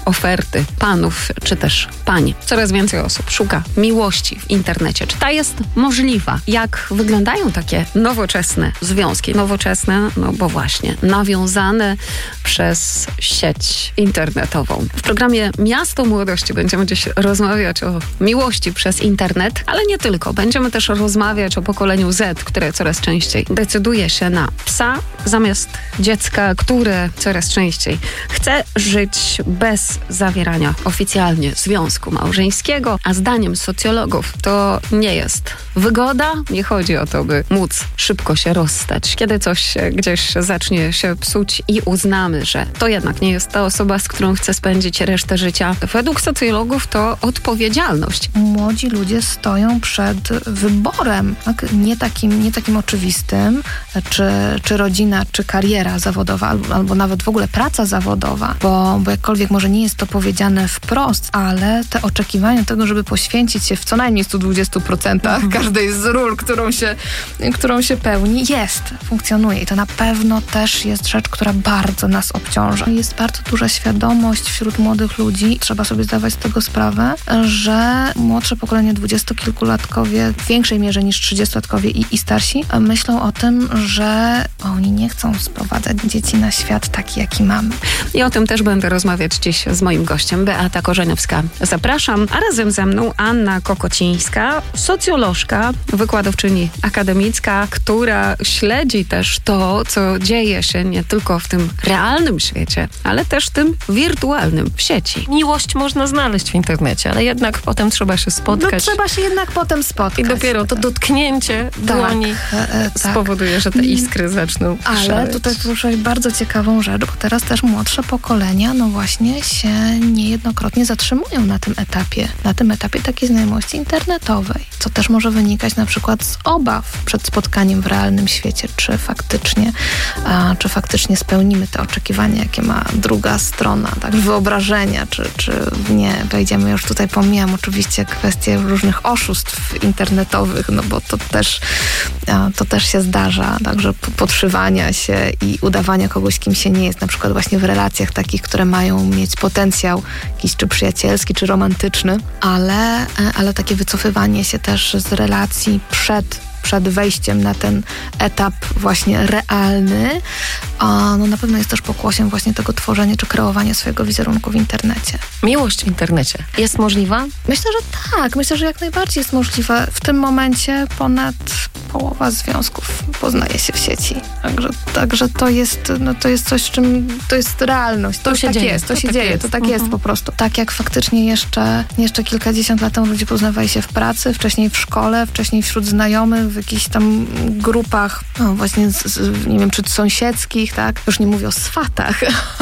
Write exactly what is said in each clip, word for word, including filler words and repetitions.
oferty panów czy też pań. Coraz więcej osób szuka miłości w internecie. Czy ta jest możliwa? Jak wyglądają takie nowoczesne związki? Nowoczesne, no bo właśnie nawiązane przez sieć internetową. W programie Miasto Młodości będziemy dziś rozmawiać o miłości przez internet, ale nie tylko. Będziemy też rozmawiać o pokoleniu Z, które coraz częściej decyduje się na psa zamiast dziecka, które coraz częściej chce żyć bez zawierania oficjalnie związku małżeńskiego, a zdaniem socjologów to nie jest wygoda. Nie chodzi o to, by móc szybko się rozstać. Kiedy coś gdzieś zacznie się psuć i uznamy, że to jednak nie jest ta osoba, z którą chcę spędzić resztę życia. Według socjologów to odpowiedzialność. Młodzi ludzie stoją przed wyborem, tak? nie, takim, nie takim oczywistym, czy, czy rodzina, czy kariera zawodowa, albo, albo nawet w ogóle praca zawodowa, bo, bo jakkolwiek może nie jest to powiedziane wprost, ale te oczekiwania tego, żeby poświęcić się w co najmniej sto dwudziestu procentach mhm. każdej z ról, którą się, którą się pełni, jest, funkcjonuje i to na pewno też jest rzecz, która bardzo nas obciąża. Jest bardzo duża świadomość wśród młodych ludzi, trzeba sobie zdawać z tego sprawę, że młodsze pokolenie dwudziestokilkulatkowie w większej mierze niż trzydziestolatkowie i, i starsi myślą o tym, że oni nie chcą sprowadzać dzieci na świat taki, jaki mamy. I o tym też będę rozmawiać dziś z moim gościem, Beata Korzeniowska. Zapraszam, a razem ze mną Anna Kokocińska, socjolożka, wykładowczyni akademicka, która śledzi też to, co dzieje się nie tylko w tym realnym świecie, ale też tym wirtualnym, w sieci. Miłość można znaleźć w internecie, ale jednak potem trzeba się spotkać. No trzeba się jednak potem spotkać. I dopiero to dotknięcie tak, dłoni e, e, tak. spowoduje, że te iskry zaczną Ale szaleć. tutaj poruszyłeś bardzo ciekawą rzecz, bo teraz też młodsze pokolenia, no właśnie się niejednokrotnie zatrzymują na tym etapie, na tym etapie takiej znajomości internetowej, co też może wynikać na przykład z obaw przed spotkaniem w realnym świecie, czy faktycznie, a, czy faktycznie spełnimy te oczekiwania, jakie ma druga strona, tak, wyobrażenia, czy, czy nie wejdziemy, już tutaj pomijam oczywiście kwestie różnych oszustw internetowych, no bo to też, a, to też się zdarza, także podszywania się i udawania kogoś, kim się nie jest, na przykład właśnie w relacjach takich, które mają mieć potencjał jakiś czy przyjacielski, czy romantyczny, ale, ale takie wycofywanie się też z relacji przed przed wejściem na ten etap właśnie realny, a no na pewno jest też pokłosiem właśnie tego tworzenia czy kreowania swojego wizerunku w internecie. Miłość w internecie jest możliwa? Myślę, że tak. Myślę, że jak najbardziej jest możliwa. W tym momencie ponad połowa związków poznaje się w sieci. Także, także to jest, no to jest coś, z czym to jest realność. To, to się tak dzieje. jest, to, to się tak dzieje, jest. to tak mhm. jest po prostu. Tak jak faktycznie jeszcze, jeszcze kilkadziesiąt lat temu ludzie poznawali się w pracy, wcześniej w szkole, wcześniej wśród znajomych, w jakichś tam grupach, no właśnie z, z, nie wiem, czy sąsiedzkich, tak? Już nie mówię o swatach.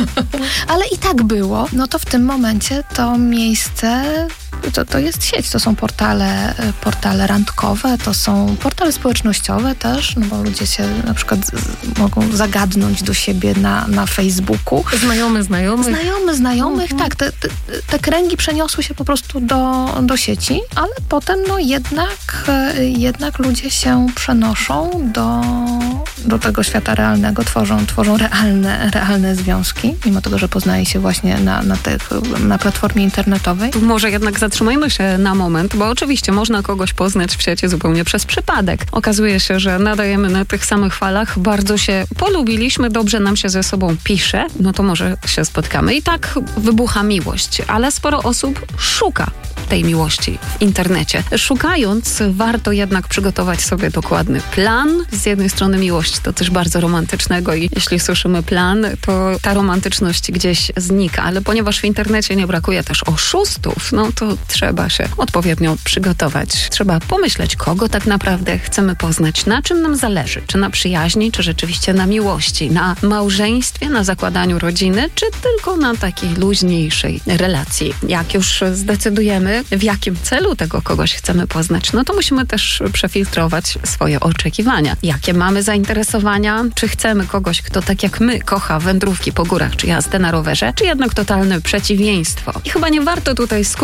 Ale i tak było. No to w tym momencie to miejsce To, to jest sieć, to są portale, portale randkowe, to są portale społecznościowe też, no bo ludzie się na przykład z, mogą zagadnąć do siebie na, na Facebooku. Znajomy, znajomych. Znajomy, znajomych, mhm. tak. Te, te, te kręgi przeniosły się po prostu do, do sieci, ale potem no jednak, jednak ludzie się przenoszą do, do tego świata realnego, tworzą, tworzą realne, realne związki, mimo tego, że poznaje się właśnie na, na, tych, na platformie internetowej. Tu może jednak zatrzymajmy się na moment, bo oczywiście można kogoś poznać w sieci zupełnie przez przypadek. Okazuje się, że nadajemy na tych samych falach, bardzo się polubiliśmy, dobrze nam się ze sobą pisze, no to może się spotkamy. I tak wybucha miłość, ale sporo osób szuka tej miłości w internecie. Szukając, warto jednak przygotować sobie dokładny plan. Z jednej strony miłość to coś bardzo romantycznego i jeśli słyszymy plan, to ta romantyczność gdzieś znika, ale ponieważ w internecie nie brakuje też oszustów, no to trzeba się odpowiednio przygotować. Trzeba pomyśleć, kogo tak naprawdę chcemy poznać, na czym nam zależy, czy na przyjaźni, czy rzeczywiście na miłości, na małżeństwie, na zakładaniu rodziny, czy tylko na takiej luźniejszej relacji. Jak już zdecydujemy, w jakim celu tego kogoś chcemy poznać, no to musimy też przefiltrować swoje oczekiwania. Jakie mamy zainteresowania? Czy chcemy kogoś, kto tak jak my kocha wędrówki po górach, czy jazdę na rowerze, czy jednak totalne przeciwieństwo? I chyba nie warto tutaj skupiać się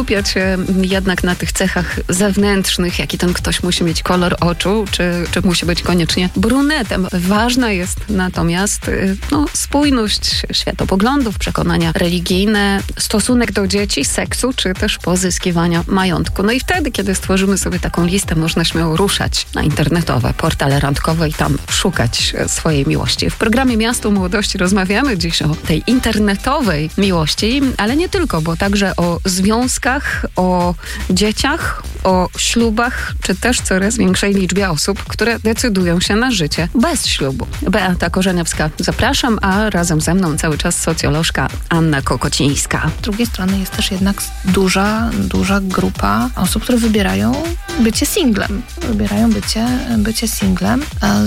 się jednak na tych cechach zewnętrznych, jaki ten ktoś musi mieć kolor oczu, czy, czy musi być koniecznie brunetem. Ważna jest natomiast no, spójność światopoglądów, przekonania religijne, stosunek do dzieci, seksu, czy też pozyskiwania majątku. No i wtedy, kiedy stworzymy sobie taką listę, można śmiało ruszać na internetowe portale randkowe i tam szukać swojej miłości. W programie Miasto Młodości rozmawiamy dziś o tej internetowej miłości, ale nie tylko, bo także o związkach, o dzieciach, o ślubach, czy też coraz większej liczbie osób, które decydują się na życie bez ślubu. Beata Korzeniowska, zapraszam, a razem ze mną cały czas socjolożka Anna Kokocińska. Z drugiej strony jest też jednak duża, duża grupa osób, które wybierają bycie singlem. Wybierają bycie, bycie singlem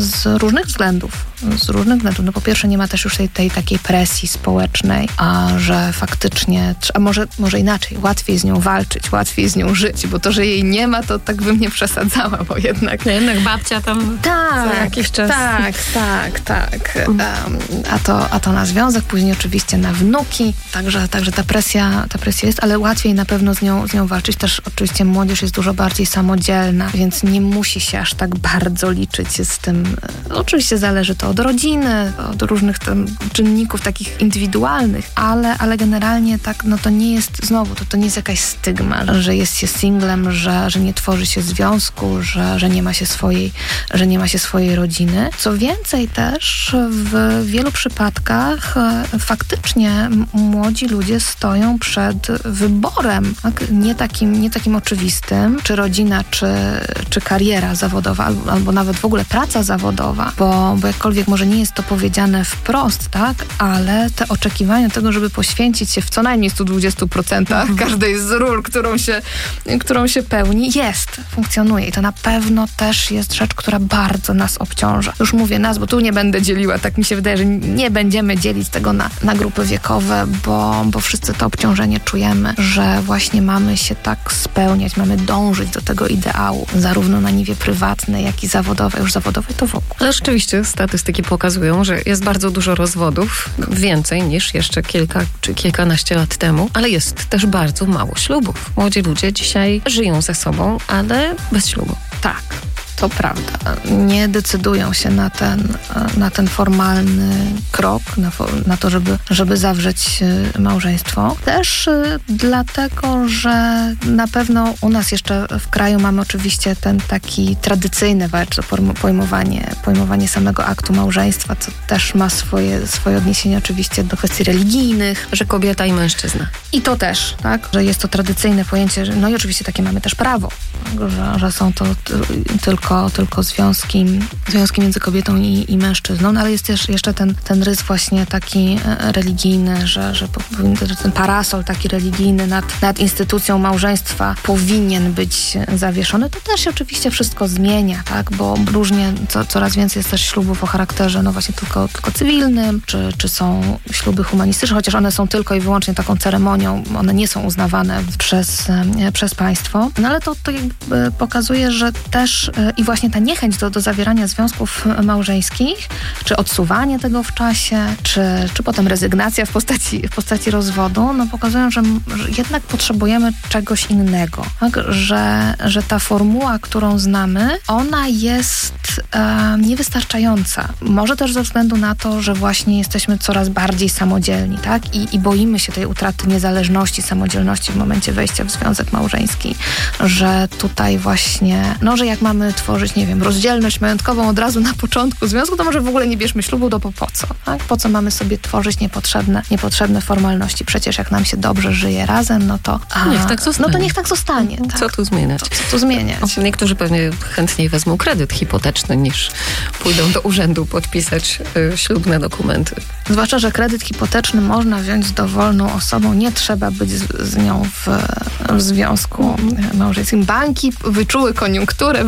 z różnych względów. Z różnych względów. No po pierwsze nie ma też już tej, tej takiej presji społecznej, a że faktycznie, a może, może inaczej, łatwiej z nią walczyć, łatwiej z nią żyć, bo to, że jej nie ma, to tak bym nie przesadzała, bo jednak... No jednak babcia tam tak, za jakiś czas. Tak, tak, tak. Um, a, to, a to na związek, później oczywiście na wnuki, także, także ta presja, ta presja jest, ale łatwiej na pewno z nią, z nią walczyć. Też oczywiście młodzież jest dużo bardziej samodzielna, więc nie musi się aż tak bardzo liczyć z tym. Oczywiście zależy to od rodziny, od różnych tam czynników takich indywidualnych, ale, ale generalnie tak, no to nie jest, znowu, to, to nie jest jakaś stygma, że jest się singlem, że, że nie tworzy się związku, że, że nie ma się swojej, że nie ma się swojej rodziny. Co więcej też w wielu przypadkach faktycznie młodzi ludzie stoją przed wyborem, tak? nie, takim, nie takim oczywistym, czy rodzina, czy, czy kariera zawodowa, albo, albo nawet w ogóle praca zawodowa, bo, bo jakkolwiek może nie jest to powiedziane wprost, tak, ale te oczekiwania tego, żeby poświęcić się w co najmniej stu dwudziestu procentach mhm. każdej z ról, którą się, którą się pełni, jest, funkcjonuje i to na pewno też jest rzecz, która bardzo nas obciąża. Już mówię nas, bo tu nie będę dzieliła, tak mi się wydaje, że nie będziemy dzielić tego na, na grupy wiekowe, bo, bo wszyscy to obciążenie czujemy, że właśnie mamy się tak spełniać, mamy dążyć do tego ideału, zarówno na niwie prywatnej, jak i zawodowej, już zawodowej to w ogóle. Ale rzeczywiście statystyki pokazują, że jest bardzo dużo rozwodów, więcej niż jeszcze kilka czy kilkanaście lat temu, ale jest też bardzo mało ślubów. Młodzi ludzie dzisiaj żyją ze sobą, ale bez ślubu. Tak. To prawda. Nie decydują się na ten, na ten formalny krok, na, na to, żeby, żeby zawrzeć małżeństwo. Też dlatego, że na pewno u nas jeszcze w kraju mamy oczywiście ten taki tradycyjny bardzo pojmowanie, pojmowanie samego aktu małżeństwa, co też ma swoje, swoje odniesienie oczywiście do kwestii religijnych. Że kobieta i mężczyzna. I to też, tak? Że jest to tradycyjne pojęcie, no i oczywiście takie mamy też prawo, tak? że, że są to t- tylko tylko związki, związki między kobietą i, i mężczyzną, no ale jest też jeszcze ten, ten rys właśnie taki religijny, że, że ten parasol taki religijny nad, nad instytucją małżeństwa powinien być zawieszony. To też się oczywiście wszystko zmienia, tak, bo różnie co, coraz więcej jest też ślubów o charakterze no właśnie tylko, tylko cywilnym, czy, czy są śluby humanistyczne, chociaż one są tylko i wyłącznie taką ceremonią, one nie są uznawane przez, przez państwo, no ale to, to jakby pokazuje, że też i właśnie ta niechęć do, do zawierania związków małżeńskich, czy odsuwanie tego w czasie, czy, czy potem rezygnacja w postaci, w postaci rozwodu, no pokazują, że, że jednak potrzebujemy czegoś innego. Tak? Że, że ta formuła, którą znamy, ona jest e, niewystarczająca. Może też ze względu na to, że właśnie jesteśmy coraz bardziej samodzielni, tak? I, i boimy się tej utraty niezależności, samodzielności w momencie wejścia w związek małżeński. Że tutaj właśnie, no, że jak mamy tworzyć, nie wiem, rozdzielność majątkową od razu na początku związku, to może w ogóle nie bierzmy ślubu, to po, po co? Tak? Po co mamy sobie tworzyć niepotrzebne, niepotrzebne formalności? Przecież jak nam się dobrze żyje razem, no to... A, niech tak zostanie. No to niech tak zostanie. Co tak. tu zmieniać? Co, co tu zmieniać? Niektórzy pewnie chętniej wezmą kredyt hipoteczny, niż pójdą do urzędu podpisać y, ślubne dokumenty. Zwłaszcza, że kredyt hipoteczny można wziąć z dowolną osobą, nie trzeba być z, z nią w, w związku małżeńskim. Banki wyczuły koniunkturę, wyszły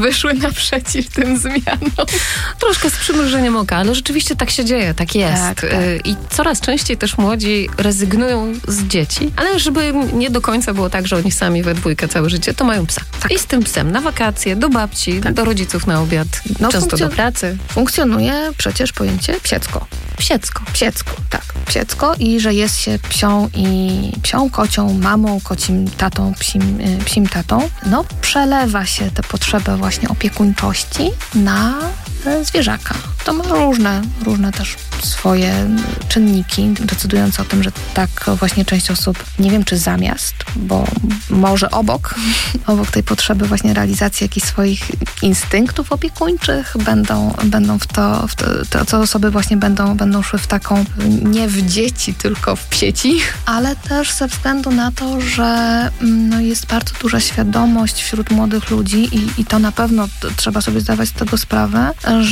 naprzeciw tym zmianom. Troszkę z przymrużeniem oka, ale rzeczywiście tak się dzieje, tak jest. Tak, tak. I coraz częściej też młodzi rezygnują z dzieci, ale żeby nie do końca było tak, że oni sami we dwójkę całe życie, to mają psa. Tak. I z tym psem na wakacje, do babci, Tak. do rodziców na obiad, No, często funkcjon- do pracy. Funkcjonuje przecież pojęcie psiecko. Psiecko. Psiecko, tak. Psiecko i że jest się psią i psią, kocią, mamą, kocim tatą, psim, y, psim tatą. No, przelewa się tę potrzebę właśnie opiekuńczości na y, zwierzaka. To ma różne, różne też swoje czynniki decydujące o tym, że tak właśnie część osób, nie wiem czy zamiast, bo może obok, obok tej potrzeby właśnie realizacji jakichś swoich instynktów opiekuńczych będą, będą w to, w to, to co osoby właśnie będą, będą szły w taką, nie w dzieci, tylko w psieci, ale też ze względu na to, że no, jest bardzo duża świadomość wśród młodych ludzi i, i to na pewno t- trzeba sobie zdawać z tego sprawę,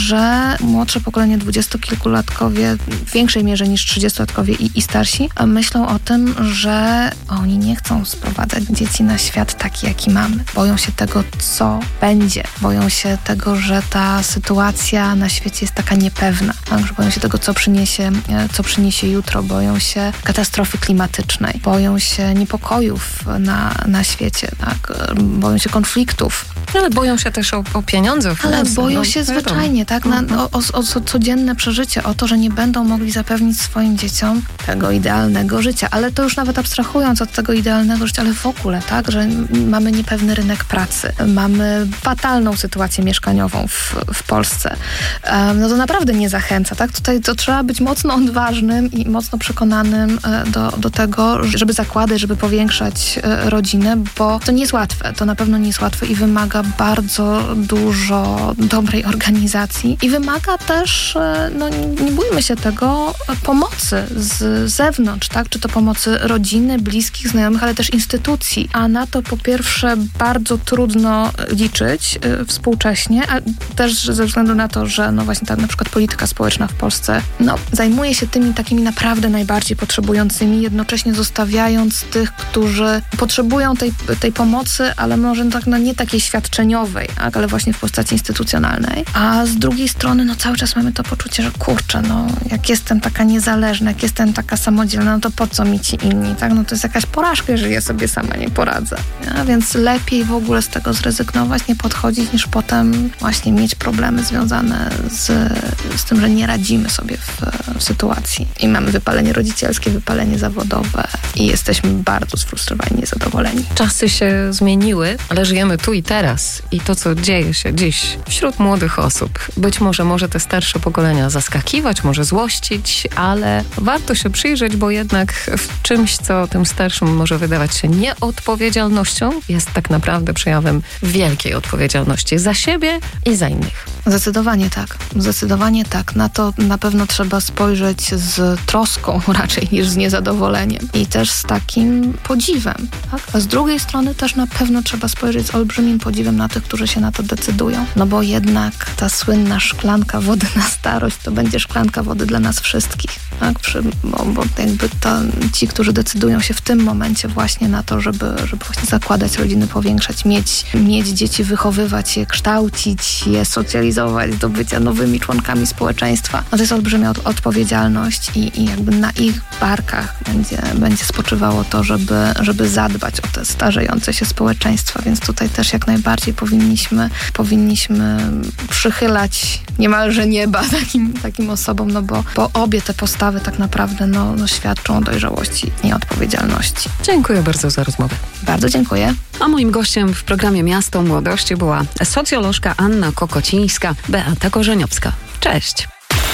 że młodsze pokolenie dwudziestokilkulatkowie w większej mierze niż trzydziestolatkowie i, i starsi myślą o tym, że oni nie chcą sprowadzać dzieci na świat taki, jaki mamy. Boją się tego, co będzie. Boją się tego, że ta sytuacja na świecie jest taka niepewna. Tak? Że boją się tego, co przyniesie, co przyniesie jutro. Boją się katastrofy klimatycznej. Boją się niepokojów na, na świecie. Tak? Boją się konfliktów. Ale boją się też o, o pieniądze, o Ale finanse. boją no, się wiadomo. zwyczajnie, tak? Na, o, o, o codzienne przeżycie, o to, że nie będą mogli zapewnić swoim dzieciom tego idealnego życia. Ale to już nawet abstrahując od tego idealnego życia, ale w ogóle, tak? Że mamy niepewny rynek pracy, mamy fatalną sytuację mieszkaniową w, w Polsce. Um, no to naprawdę nie zachęca, tak? Tutaj to trzeba być mocno odważnym i mocno przekonanym do, do tego, żeby zakładać, żeby powiększać rodzinę, bo to nie jest łatwe. To na pewno nie jest łatwe i wymaga bardzo dużo dobrej organizacji i wymaga też, no nie bójmy się tego, pomocy z zewnątrz, tak? Czy to pomocy rodziny, bliskich, znajomych, ale też instytucji. A na to po pierwsze bardzo trudno liczyć y, współcześnie, a też ze względu na to, że no właśnie ta na przykład polityka społeczna w Polsce no, zajmuje się tymi takimi naprawdę najbardziej potrzebującymi, jednocześnie zostawiając tych, którzy potrzebują tej, tej pomocy, ale może tak, no, nie takiej świadczeniowej, tak? Ale właśnie w postaci instytucjonalnej. A z drugiej strony no cały czas mamy to poczucie, że kurczę, no jak jestem taka niezależna, jak jestem taka samodzielna, no to po co mi ci inni, tak? No to jest jakaś porażka, jeżeli ja sobie sama nie poradzę. Ja? Więc lepiej w ogóle z tego zrezygnować, nie podchodzić, niż potem właśnie mieć problemy związane z, z tym, że nie radzimy sobie w, w sytuacji. I mamy wypalenie rodzicielskie, wypalenie zawodowe i jesteśmy bardzo sfrustrowani, niezadowoleni. Czasy się zmieniły, ale żyjemy tu i teraz. I to, co dzieje się dziś wśród młodych osób, być może może te starsze pokolenia zaskakiwać, może złościć, ale warto się przyjrzeć, bo jednak w czymś, co tym starszym może wydawać się nieodpowiedzialnością, jest tak naprawdę przejawem wielkiej odpowiedzialności za siebie i za innych. Zdecydowanie tak. Zdecydowanie tak. Na to na pewno trzeba spojrzeć z troską raczej niż z niezadowoleniem. I też z takim podziwem. Tak? A z drugiej strony też na pewno trzeba spojrzeć z olbrzymim podziwem na tych, którzy się na to decydują. No bo jednak ta słynna szklanka wody na starość to będzie szklanka wody dla nas wszystkich. Tak? Przy, bo, bo jakby to, ci, którzy decydują się w tym momencie właśnie na to, żeby, żeby właśnie zakładać rodziny, powiększać, mieć, mieć dzieci, wychowywać je, kształcić je, socjalizować do bycia nowymi członkami społeczeństwa. No to jest olbrzymia od, odpowiedzialność i, i jakby na ich barkach będzie, będzie spoczywało to, żeby, żeby zadbać o te starzejące się społeczeństwa, więc tutaj też jak najbardziej powinniśmy, powinniśmy przychylać niemalże nieba takim, takim osobom, no bo, bo obie te postawy tak naprawdę no, no świadczą o dojrzałości i odpowiedzialności. Dziękuję bardzo za rozmowę. Bardzo dziękuję. A moim gościem w programie Miasto Młodości była socjolożka Anna Kokocińska, Beata Korzeniowska. Cześć!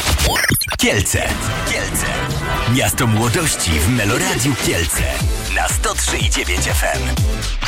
Kielce. Kielce. Miasto Młodości w Meloradiu Kielce na sto trzy i dziewięć F M.